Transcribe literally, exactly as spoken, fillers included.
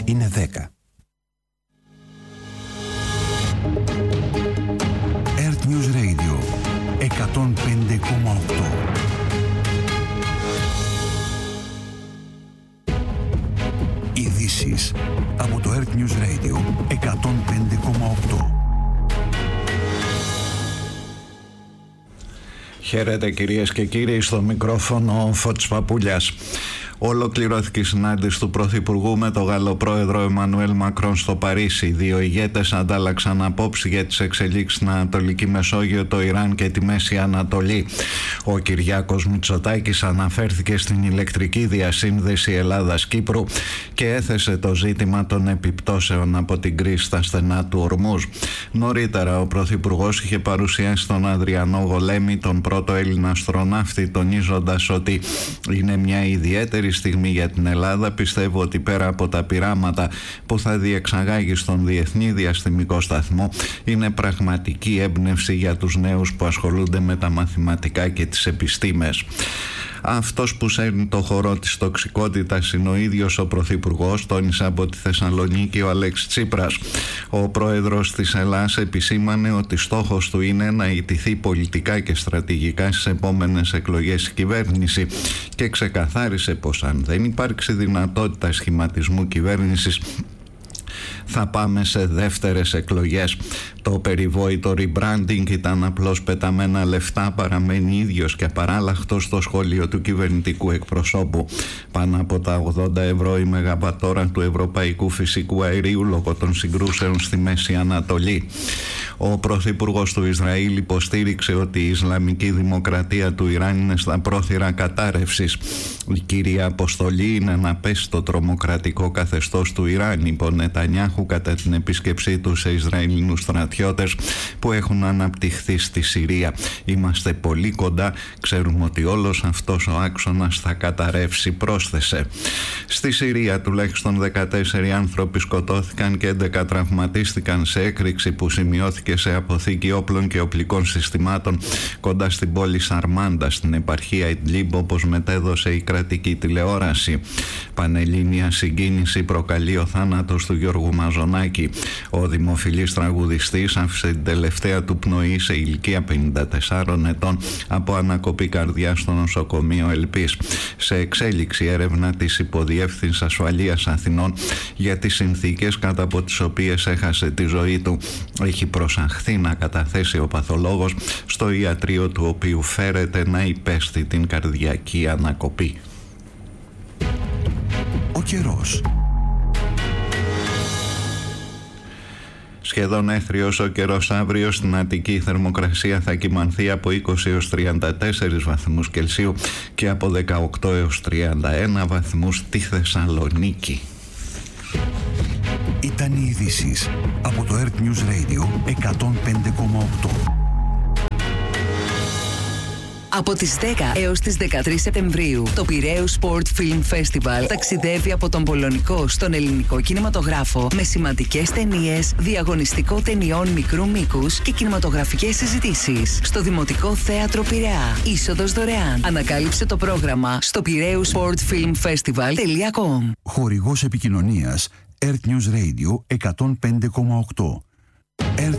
είναι δέκα. Earth News Radio εκατόν πέντε κόμμα οκτώ. Ειδήσεις από το Earth News Radio εκατόν πέντε κόμμα οκτώ. Χαίρετε κυρίες και κύριοι, στο μικρόφωνο ο Φώτης Παπούλιας. Ολοκληρώθηκε η συνάντηση του Πρωθυπουργού με τον Γάλλο πρόεδρο Εμμανουέλ Μακρόν στο Παρίσι. Οι δύο ηγέτες αντάλλαξαν απόψεις για τις εξελίξεις στην Ανατολική Μεσόγειο, το Ιράν και τη Μέση Ανατολή. Ο Κυριάκος Μητσοτάκης αναφέρθηκε στην ηλεκτρική διασύνδεση Ελλάδας-Κύπρου και έθεσε το ζήτημα των επιπτώσεων από την κρίση στα στενά του Ορμούζ. Νωρίτερα ο Πρωθυπουργός είχε παρουσιάσει τον Αδριανό Γολέμη, τον πρώτο Έλληνα αστροναύτη, τονίζοντας ότι είναι μια ιδιαίτερη στιγμή για την Ελλάδα. Πιστεύω ότι πέρα από τα πειράματα που θα διεξαγάγει στον Διεθνή Διαστημικό Σταθμό, είναι πραγματική έμπνευση για τους νέους που ασχολούνται με τα μαθηματικά και τις επιστήμες. Αυτός που σέρνει το χορό της τοξικότητας είναι ο ίδιος ο Πρωθυπουργός, τόνισε από τη Θεσσαλονίκη ο Αλέξης Τσίπρας. Ο πρόεδρος της Ελλάδας επισήμανε ότι στόχος του είναι να ιτηθεί πολιτικά και στρατηγικά στις επόμενες εκλογές η κυβέρνηση και ξεκαθάρισε πως αν δεν υπάρξει δυνατότητα σχηματισμού κυβέρνησης, θα πάμε σε δεύτερες εκλογές. Το περιβόητο rebranding ήταν απλώς πεταμένα λεφτά, παραμένει ίδιος και απαράλλαχτος στο σχόλιο του κυβερνητικού εκπροσώπου. Πάνω από τα ογδόντα ευρώ η μεγαβατόρα του ευρωπαϊκού φυσικού αερίου λόγω των συγκρούσεων στη Μέση Ανατολή. Ο πρωθυπουργός του Ισραήλ υποστήριξε ότι η Ισλαμική Δημοκρατία του Ιράν είναι στα πρόθυρα κατάρρευσης. Η κύρια αποστολή είναι να πέσει το τρομοκρατικό καθεστώς του Ιράν, είπε ο Νετανιάχου κατά την επίσκεψή του σε Ισραηλινούς στρατιώτες που έχουν αναπτυχθεί στη Συρία. Είμαστε πολύ κοντά, ξέρουμε ότι όλος αυτός ο άξονας θα καταρρεύσει, πρόσθεσε. Στη Συρία τουλάχιστον δεκατέσσερις άνθρωποι σκοτώθηκαν και έντεκα τραυματίστηκαν σε έκρηξη που σημειώθηκε σε αποθήκη όπλων και οπλικών συστημάτων κοντά στην πόλη Σαρμάντα στην επαρχία Ιντλίμπ, όπως μετέδωσε η κρατική τηλεόραση. Πανελλήνια συγκίνηση προκαλεί ο θάνατος του Γιώργου Μαζονάκη. Ο δημοφιλής τραγουδιστής άφησε την τελευταία του πνοή σε ηλικία πενήντα τεσσάρων ετών από ανακοπή καρδιάς στο νοσοκομείο Ελπής. Σε εξέλιξη έρευνα της Υποδιεύθυνσης Ασφαλείας Αθηνών για τις συνθήκες κατά από τις οποίες έχασε τη ζωή του. Έχει προσαχθεί να καταθέσει ο παθολόγος στο ιατρείο του οποίου φέρεται να υπέστη την καρδιακή ανακοπή. Ο καιρός. Σχεδόν έθριος ο καιρός αύριο. Στην Αττική η θερμοκρασία θα κυμανθεί από είκοσι έως τριάντα τέσσερις βαθμούς Κελσίου και από δεκαοκτώ έως τριάντα ένα βαθμούς στη Θεσσαλονίκη. Ήταν οι ειδήσεις από το Earth News Radio εκατόν πέντε κόμμα οκτώ. Από τις δέκα έως τις δεκατρείς Σεπτεμβρίου, το Πειραίους Sport Film Festival ταξιδεύει από τον πολωνικό στον ελληνικό κινηματογράφο με σημαντικές ταινίες, διαγωνιστικό ταινιών μικρού μήκους και κινηματογραφικές συζητήσεις. Στο Δημοτικό Θέατρο Πειραιά. Είσοδος δωρεάν. Ανακάλυψε το πρόγραμμα στο πειραίους σπορτ φιλμ φεστιβάλ τελεία κομ. Χορηγός επικοινωνίας Earth News Radio εκατόν πέντε κόμμα οκτώ. Earth